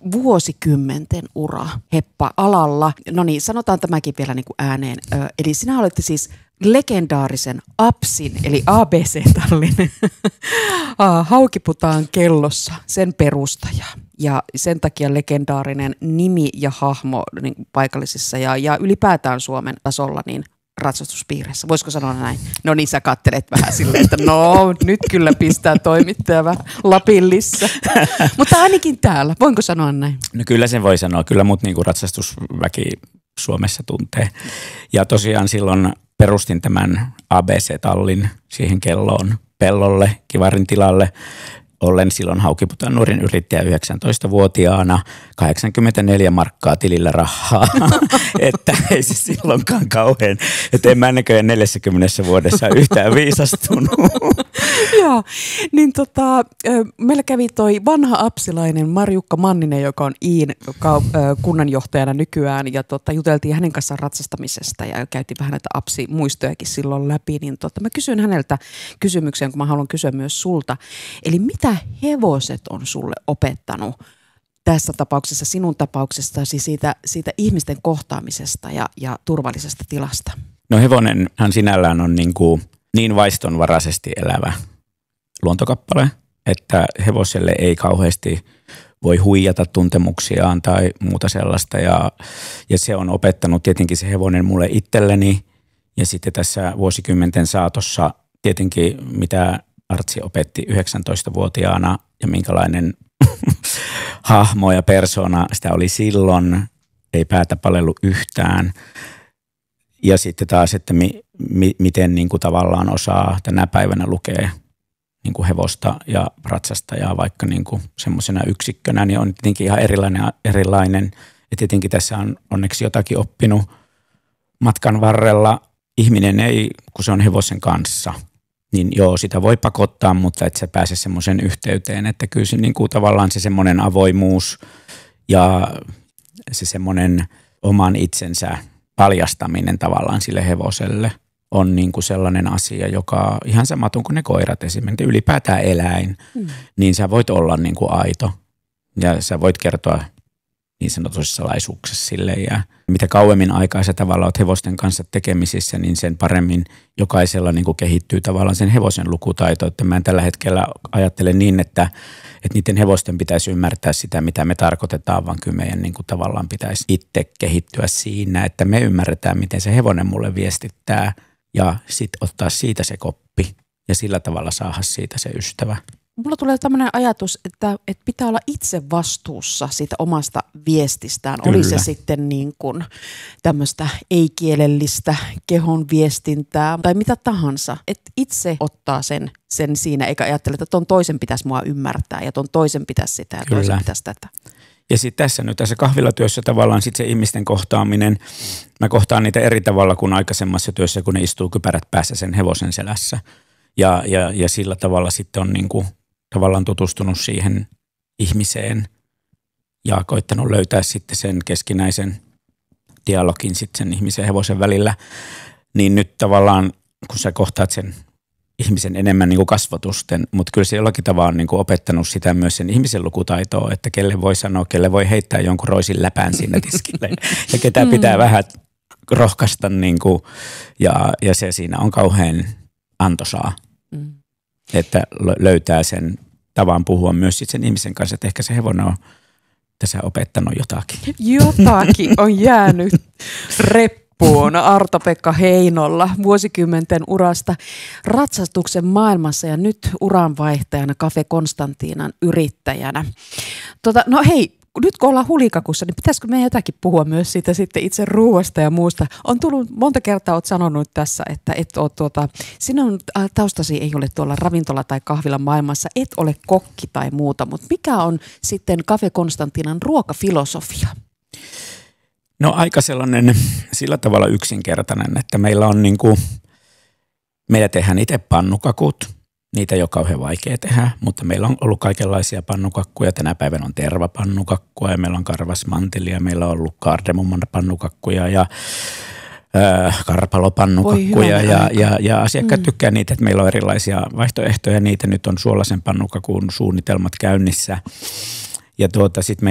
vuosikymmenten ura heppa-alalla. No niin, sanotaan tämäkin vielä niin kuin ääneen. Eli sinä olette siis legendaarisen ABSin, eli ABC-tallin Haukiputaan kellossa, sen perustaja. Ja sen takia legendaarinen nimi ja hahmo niin paikallisissa ja ylipäätään Suomen tasolla niin ratsastuspiireissä. Voisiko sanoa näin? No niin, sä kattelet vähän silleen, että no nyt kyllä pistää toimittaja vähän lapillissa. Mutta ainakin täällä. Voinko sanoa näin? No kyllä sen voi sanoa. Kyllä mut niinku ratsastusväki Suomessa tuntee. Ja tosiaan silloin perustin tämän ABC-tallin siihen kelloon pellolle, kivarin tilalle. Ollen silloin Haukiputaan nuorin yrittäjä 19-vuotiaana, 84 markkaa tilillä rahaa, että ei se silloinkaan kauhean, että en mä näköjään 40 vuodessa yhtään viisastunut. Joo, niin meillä kävi toi vanha apsilainen Marjukka Manninen, joka on Iin kunnanjohtajana nykyään, ja juteltiin hänen kanssaan ratsastamisesta ja käytiin vähän näitä apsimuistojakin silloin läpi, niin mä kysyin häneltä kysymyksen, kun mä haluan kysyä myös sulta, eli mitä hevoset on sulle opettanut tässä tapauksessa, sinun tapauksessasi siitä ihmisten kohtaamisesta ja turvallisesta tilasta? No hevonenhan sinällään on niin vaistonvaraisesti elävä luontokappale, että hevoselle ei kauheasti voi huijata tuntemuksiaan tai muuta sellaista. Ja se on opettanut tietenkin se hevonen mulle itselleni ja sitten tässä vuosikymmenten saatossa tietenkin mitä Artsi opetti 19-vuotiaana ja minkälainen hahmo ja persona sitä oli silloin, ei päätä palellut yhtään. Ja sitten taas, että miten niin kuin tavallaan osaa tänä päivänä lukea niin kuin hevosta ja ratsastajaa vaikka niin kuin semmoisena yksikkönä, niin on tietenkin ihan erilainen. Ja tietenkin tässä on onneksi jotakin oppinut matkan varrella. Ihminen ei, kun se on hevosen kanssa, niin joo, sitä voi pakottaa, mutta et se pääse semmoisen yhteyteen, että kyllä se niin kuin tavallaan se semmoinen avoimuus ja se semmoinen oman itsensä paljastaminen tavallaan sille hevoselle on niin kuin sellainen asia, joka ihan samatun kuin ne koirat esimerkiksi, ylipäätään eläin, niin sä voit olla niin kuin aito ja sä voit kertoa niin sanotuissa salaisuuksissa sille ja mitä kauemmin aikaa sä tavallaan oot hevosten kanssa tekemisissä, niin sen paremmin jokaisella niin kuin kehittyy tavallaan sen hevosen lukutaito. Että mä en tällä hetkellä ajattele niin, että niiden hevosten pitäisi ymmärtää sitä, mitä me tarkoitetaan, vaan kyllä meidän niin kuin tavallaan pitäisi itse kehittyä siinä, että me ymmärretään, miten se hevonen mulle viestittää ja sitten ottaa siitä se koppi ja sillä tavalla saada siitä se ystävä. Mulla tulee tämmöinen ajatus, että pitää olla itse vastuussa siitä omasta viestistään. Kyllä. Oli se sitten niin kuin tämmöistä ei-kielellistä kehon viestintää tai mitä tahansa. Että itse ottaa sen siinä eikä ajattele, että ton toisen pitäisi mua ymmärtää ja ton toisen pitäisi sitä ja toisen pitäisi tätä. Ja sitten tässä kahvilatyössä tavallaan sitten se ihmisten kohtaaminen, mä kohtaan niitä eri tavalla kuin aikaisemmassa työssä, kun ne istuu kypärät päässä sen hevosen selässä. Ja sillä tavalla sitten on niinku tavallaan tutustunut siihen ihmiseen ja koittanut löytää sitten sen keskinäisen dialogin sitten sen ihmisen ja hevosen välillä. Niin nyt tavallaan, kun sä kohtaat sen ihmisen enemmän niin kuin kasvotusten, mutta kyllä se jollakin tavalla on niin kuin opettanut sitä myös sen ihmisen lukutaitoa, että kelle voi sanoa, kelle voi heittää jonkun roisin läpän siinä tiskille ja ketä pitää vähän rohkaista niin kuin, ja se siinä on kauhean antoisaa, että löytää sen tavan puhua myös sit sen ihmisen kanssa, että ehkä se hevonen on tässä opettanut jotakin. Jotakin on jäänyt reppuun Arto-Pekka Heinolla vuosikymmenten urasta ratsastuksen maailmassa ja nyt uranvaihtajana Cafe Constantinan yrittäjänä. No hei, nyt kun ollaan hulikakussa, niin pitäisikö meidän jotakin puhua myös siitä sitten itse ruuasta ja muusta? On tullut monta kertaa, olet sanonut tässä, että et ole sinun taustasi ei ole tuolla ravintola- tai kahvilan maailmassa, et ole kokki tai muuta, mutta mikä on sitten Cafe Constantinan ruokafilosofia? No aika sellainen sillä tavalla yksinkertainen, että meillä on meillä tehdään itse pannukakut. Niitä ei ole kauhean vaikea tehdä, mutta meillä on ollut kaikenlaisia pannukakkuja. Tänä päivänä on tervapannukakkua ja meillä on karvasmantelia, meillä on ollut kardemumman pannukakkuja ja karpalopannukakkuja ja asiakkaat tykkää niitä, että meillä on erilaisia vaihtoehtoja. Niitä nyt on suolaisen pannukakun suunnitelmat käynnissä ja sitten